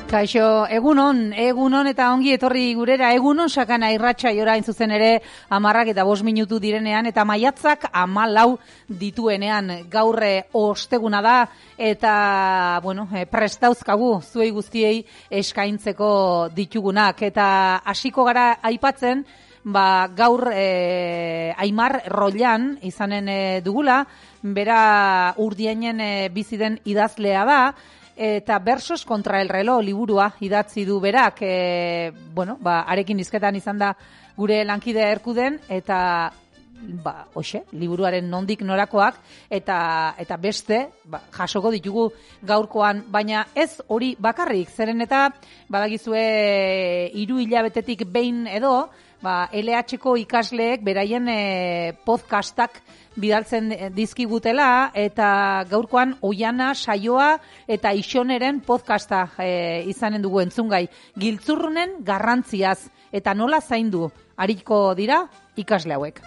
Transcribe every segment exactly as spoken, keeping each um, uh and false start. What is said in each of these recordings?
Kaixo, egunon, egunon eta ongi etorri gurera, egunon sakana irratxa jorain zuzen ere amarrak eta bost minutu direnean eta maiatzak amalau dituenean gaurre osteguna da eta, bueno, prestauzkagu zuei guztiei eskaintzeko ditugunak eta hasiko gara aipatzen, ba, gaur e, Aimar Rollan izanen e, dugula, bera Urdiainen e, bizi den idazlea da, eta Versos contra el reloj liburua idatzi du berak, e, bueno, ba, arekin hizketan izan da gure lankidea Erkuden, eta ba, hoxe, liburuaren nondik norakoak, eta eta beste, ba, jasoko ditugu gaurkoan, baina ez hori bakarrik, zeren eta badagizue hiru hilabetetik behin edo, ba, L H ko ikasleek beraien e, podcastak bidaltzen dizkigutela eta gaurkoan Oiana saioa eta Ixoneren podcasta e, izanen dugu entzungai. Giltzurrunen garrantziaz eta nola zaindu ariko dira ikasle hauek.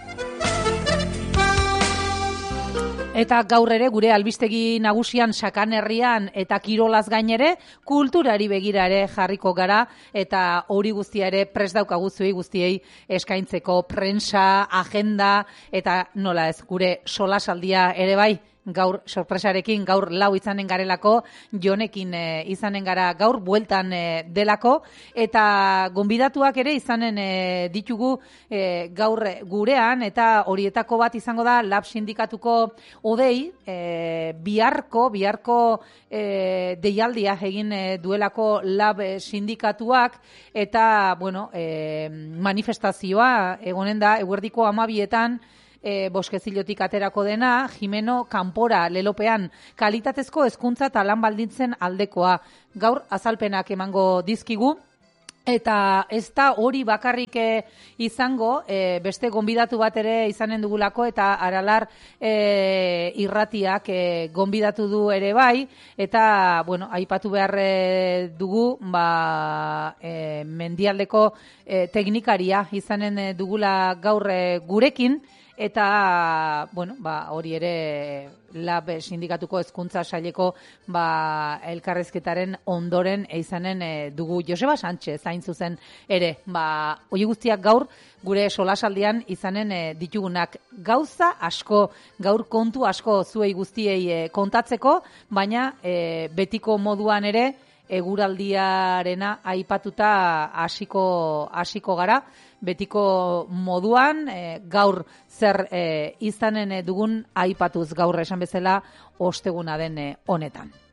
Eta gaur ere gure albistegi nagusian Sakan herrian eta kirolaz gainere kulturari begira ere jarriko gara eta hori guztia ere prest daukagu zuei guztiei eskaintzeko prensa, agenda eta nola ez gure solasaldia ere bai. Gaur sorpresarekin, gaur lau izanen garelako, Jonekin e, izanen gara gaur, bueltan e, delako, eta gonbidatuak ere izanen e, ditugu e, gaur gurean, eta horietako bat izango da Lab Sindikatuko odei, e, biharko, biharko e, deialdia egin e, duelako Lab Sindikatuak, eta, bueno, e, manifestazioa egonen da, eguerdiko amabietan, E, boskezilotik aterako dena, Jimeno Kanpora lelopean kalitatezko hezkuntza eta lan baldintzen aldekoa. Gaur azalpenak emango dizkigu, eta ez da hori bakarrik e, izango, e, beste gonbidatu bat ere izanen dugulako, eta Aralar e, irratiak e, gonbidatu du ere bai, eta, bueno, aipatu behar e, dugu, ba, e, mendialdeko e, teknikaria izanen e, dugula gaur e, gurekin, eta, bueno, ba, hori ere Lab Sindikatuko hezkuntza saileko ba, elkarrezketaren ondoren izanen e, dugu Joseba Sánchez hain zuzen ere. Ba, hori guztiak gaur gure solasaldian izanen e, ditugunak gauza asko, gaur kontu asko zuei guztiei e, kontatzeko, baina e, betiko moduan ere eguraldiarena aipatuta hasiko hasiko gara, betiko moduan e, gaur zer e, izanen e, dugun aipatuz gaur esan bezala osteguna den e, honetan.